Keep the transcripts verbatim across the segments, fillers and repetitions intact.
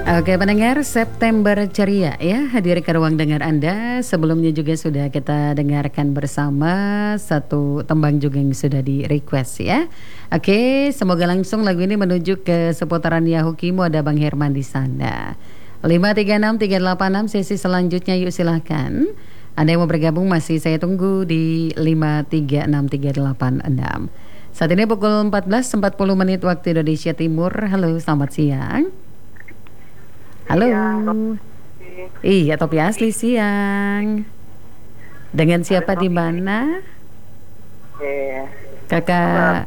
Oke pendengar, September Ceria ya, hadir ke ruang dengar Anda. Sebelumnya juga sudah kita dengarkan bersama satu tembang juga yang sudah di request ya. Oke, semoga langsung lagu ini menuju ke seputaran Yahoo Kimo. Ada Bang Herman di sana. lima tiga enam tiga delapan enam sesi selanjutnya, yuk silahkan. Anda yang mau bergabung masih saya tunggu di lima tiga enam tiga delapan enam. Saat ini pukul empat belas empat puluh menit waktu Indonesia Timur. Halo, selamat siang. Halo. Iya, Topi Asli siang. Dengan siapa di mana? Eh, Kakak.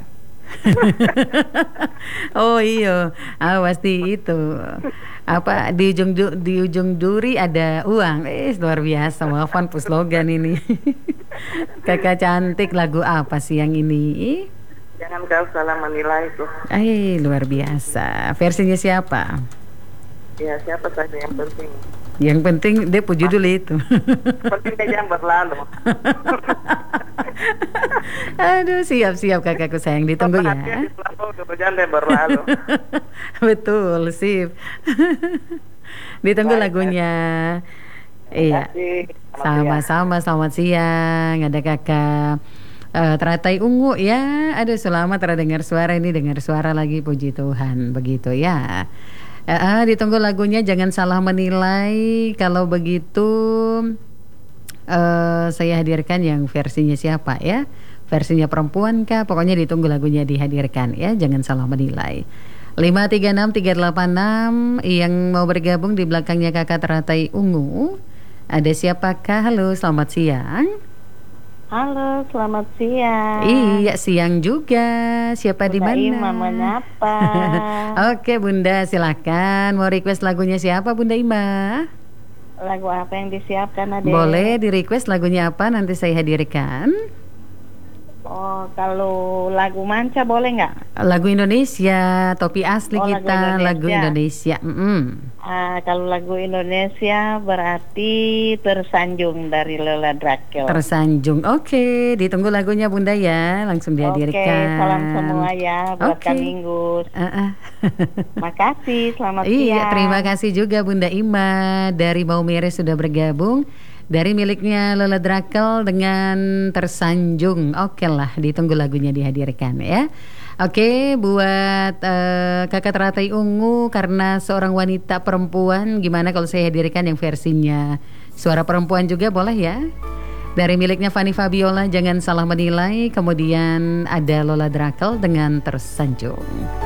Oh iya, ah, pasti itu. Apa di ujung du- di ujung duri ada uang. Eh, luar biasa, maafan puslogan ini. Kakak cantik, lagu apa sih yang ini? jangan kau salah menilai tuh. Eh, luar biasa. Versinya siapa? Ya siapa saja yang penting. Yang penting dia puji dulu itu. Penting dia jangan berlalu. Aduh, siap-siap kakakku sayang, ditunggu ya. Perhatian di belakang, jangan dia berlalu. Betul, sip. Ditunggu Baik, lagunya. Iya. Kasih. Selamat siang. Sama-sama, selamat siang. Ada kakak eh, Teratai Ungu ya. Aduh, selamat terdengar suara ini, dengar suara lagi, puji Tuhan. Begitu ya. Eh, eh, ditunggu lagunya, jangan salah menilai. Kalau begitu eh, saya hadirkan yang versinya siapa ya. Versinya perempuan kah? Pokoknya ditunggu lagunya dihadirkan ya. Jangan salah menilai. lima tiga enam tiga delapan enam yang mau bergabung di belakangnya kakak Teratai Ungu. Ada siapakah? Halo, selamat siang. Halo, selamat siang. Iya, siang juga. Siapa di Bunda mana? Ima menyapa. Oke, Bunda, silakan. Mau request lagunya siapa, Bunda Ima? Lagu apa yang disiapkan, Ade? Boleh di request lagunya apa, nanti saya hadirkan. Oh, kalau lagu manca boleh nggak? Lagu Indonesia, Topi Asli Oh, lagu kita, lagu Indonesia. Indonesia. Mm-mm. Ah, kalau lagu Indonesia berarti Tersanjung dari Lola Drakel. Tersanjung. Oke, ditunggu lagunya Bunda ya, langsung dihadirkan. Oke, salam semua ya buat Oke. Kak Minggus. Uh-uh. Makasih, selamat Iya, siang. terima kasih juga Bunda Ima dari Maumere sudah bergabung. Dari miliknya Lola Drakel dengan Tersanjung. Oke lah, ditunggu lagunya dihadirkan ya. Oke, buat uh, kakak Teratai Ungu, karena seorang wanita perempuan, gimana kalau saya hadirkan yang versinya suara perempuan juga boleh ya? Dari miliknya Fanny Fabiola, jangan salah menilai. Kemudian ada Lola Drakel dengan Tersanjung.